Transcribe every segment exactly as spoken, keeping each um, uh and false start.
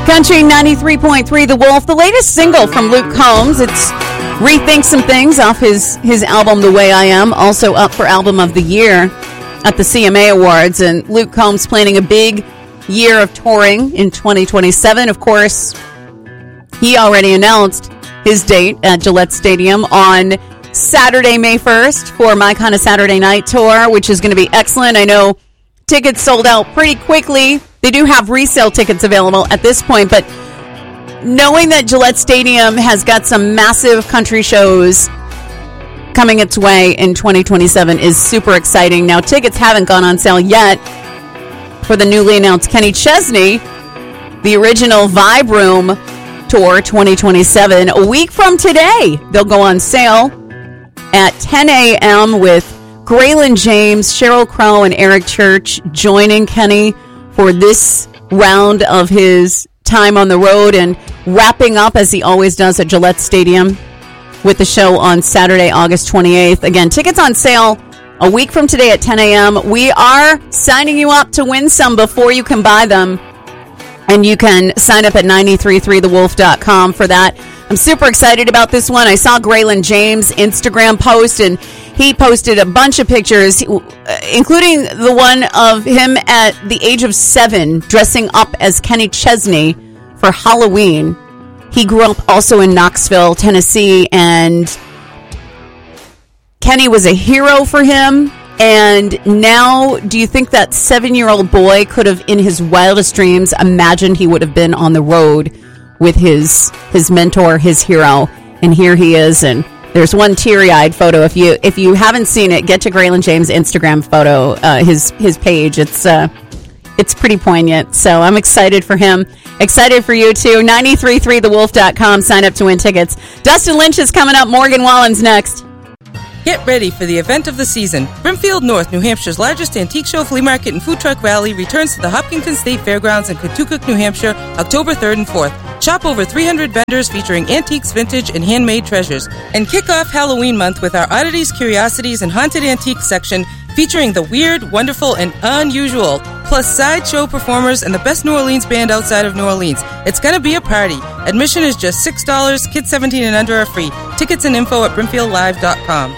Country ninety-three point three The Wolf, the latest single from Luke Combs. It's Rethink Some Things off his, his album The Way I Am, also up for Album of the Year at the C M A Awards. And Luke Combs planning a big year of touring in twenty twenty-seven. Of course, he already announced his date at Gillette Stadium on Saturday, May first for My Kind of Saturday Night Tour, which is going to be excellent. I know tickets sold out pretty quickly. They do have resale tickets available at this point, but knowing that Gillette Stadium has got some massive country shows coming its way in twenty twenty-seven is super exciting. Now, tickets haven't gone on sale yet for the newly announced Kenny Chesney, the original Vibe Room Tour twenty twenty-seven. A week from today, they'll go on sale at ten a.m. with Graylin James, Sheryl Crow, and Eric Church joining Kenny for this round of his time on the road and wrapping up, as he always does, at Gillette Stadium with the show on Saturday, August twenty-eighth. Again, tickets on sale a week from today at ten a.m. We are signing you up to win some before you can buy them, and you can sign up at nine three three the wolf dot com for that. I'm super excited about this one. I saw Graylin James' Instagram post, and he posted a bunch of pictures, including the one of him at the age of seven dressing up as Kenny Chesney for Halloween. He grew up also in Knoxville, Tennessee, and Kenny was a hero for him. And now, do you think that seven-year-old boy could have, in his wildest dreams, imagined he would have been on the road with his his mentor, his hero? And here he is, and there's one teary-eyed photo. If you if you haven't seen it, get to Graylin James' Instagram photo, uh, his his page. It's uh, it's pretty poignant. So I'm excited for him. Excited for you too. nine three three the wolf dot com. Sign up to win tickets. Dustin Lynch is coming up. Morgan Wallen's next. Get ready for the event of the season. Brimfield North, New Hampshire's largest antique show, flea market, and food truck rally returns to the Hopkinton State Fairgrounds in Cotucook, New Hampshire, October third and fourth. Shop over three hundred vendors featuring antiques, vintage, and handmade treasures. And kick off Halloween month with our Oddities, Curiosities, and Haunted Antiques section featuring the weird, wonderful, and unusual, plus sideshow performers and the best New Orleans band outside of New Orleans. It's going to be a party. Admission is just six dollars. Kids seventeen and under are free. Tickets and info at brimfield live dot com.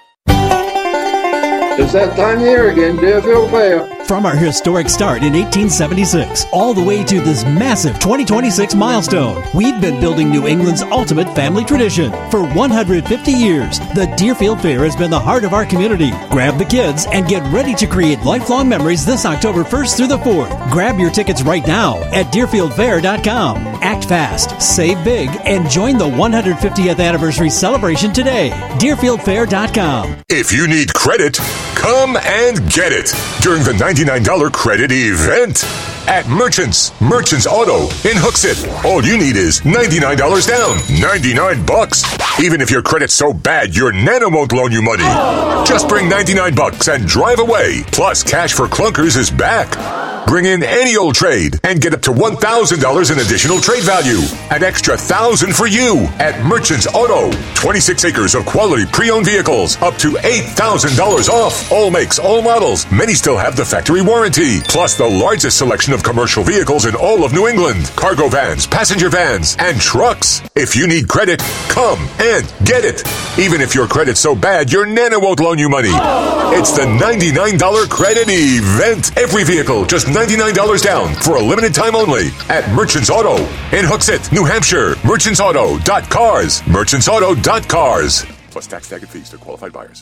It's that time of year again, Deerfield Fair. From our historic start in eighteen seventy-six, all the way to this massive twenty twenty-six milestone, we've been building New England's ultimate family tradition. For one hundred fifty years, the Deerfield Fair has been the heart of our community. Grab the kids and get ready to create lifelong memories this October first through the fourth. Grab your tickets right now at deerfield fair dot com. Act fast, save big, and join the one hundred fiftieth anniversary celebration today. deerfield fair dot com. If you need credit, come and get it during the ninety-nine dollars credit event at Merchants. Merchants Auto in Hooksett. All you need is ninety-nine dollars down. ninety-nine bucks. Even if your credit's so bad, your Nana won't loan you money. Just bring ninety-nine bucks and drive away. Plus, Cash for Clunkers is back. Bring in any old trade and get up to one thousand dollars in additional trade value. An extra one thousand dollars for you at Merchants Auto. twenty-six acres of quality pre-owned vehicles. Up to eight thousand dollars off. All makes, all models. Many still have the factory warranty. Plus the largest selection of commercial vehicles in all of New England. Cargo vans, passenger vans, and trucks. If you need credit, come and get it. Even if your credit's so bad, your Nana won't loan you money. It's the ninety-nine dollars credit event. Every vehicle, just ninety-nine dollars down for a limited time only at Merchants Auto in Hooksett, New Hampshire. merchants auto dot cars. merchants auto dot cars. Plus tax, tag, and fees to qualified buyers.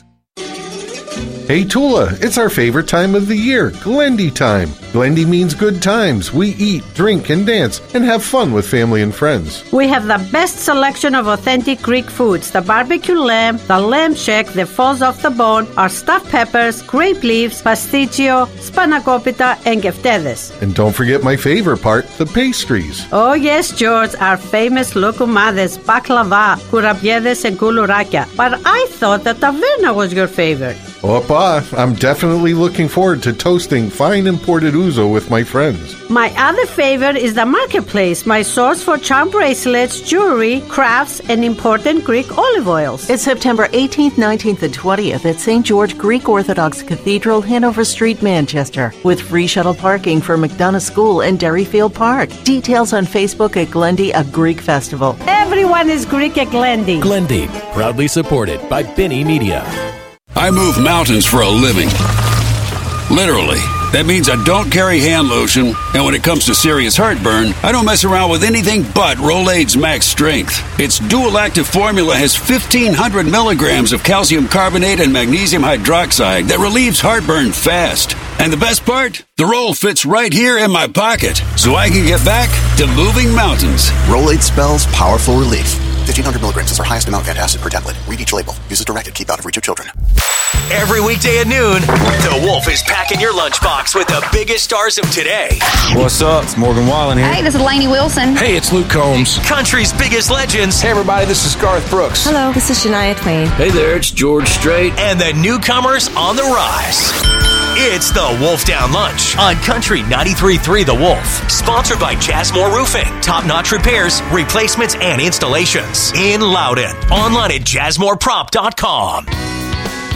Hey Tula, it's our favorite time of the year, Glendy time. Glendy means good times. We eat, drink, and dance, and have fun with family and friends. We have the best selection of authentic Greek foods, the barbecue lamb, the lamb shack that falls off the bone, our stuffed peppers, grape leaves, pasticcio, spanakopita, and geftedes. And don't forget my favorite part, the pastries. Oh yes, George, our famous lokumades, baklava, kurabiedes, and kulurakia. But I thought that taverna was your favorite. Opa, I'm definitely looking forward to toasting fine imported ouzo with my friends. My other favorite is the marketplace, my source for charm bracelets, jewelry, crafts, and important Greek olive oils. It's September eighteenth, nineteenth, and twentieth at Saint George Greek Orthodox Cathedral, Hanover Street, Manchester, with free shuttle parking for McDonough School and Derryfield Park. Details on Facebook at Glendy, a Greek festival. Everyone is Greek at Glendy. Glendy, proudly supported by Binney Media. I move mountains for a living. Literally. That means I don't carry hand lotion, and when it comes to serious heartburn, I don't mess around with anything but Rolaids Max Strength. Its dual-active formula has fifteen hundred milligrams of calcium carbonate and magnesium hydroxide that relieves heartburn fast. And the best part? The roll fits right here in my pocket, so I can get back to moving mountains. Rolaids spells powerful relief. fifteen hundred milligrams is our highest amount of antacid per tablet. Read each label. Use as directed. Keep out of reach of children. Every weekday at noon, The Wolf is packing your lunchbox with the biggest stars of today. What's up? It's Morgan Wallen here. Hey, this is Lainey Wilson. Hey, it's Luke Combs. Country's biggest legends. Hey, everybody, this is Garth Brooks. Hello, this is Shania Twain. Hey there, it's George Strait. And the newcomers on the rise. It's The Wolf Down Lunch on Country ninety-three point three The Wolf. Sponsored by Jazzmore Roofing. Top-notch repairs, replacements, and installations. In Loudon. Online at jazzmore prop dot com.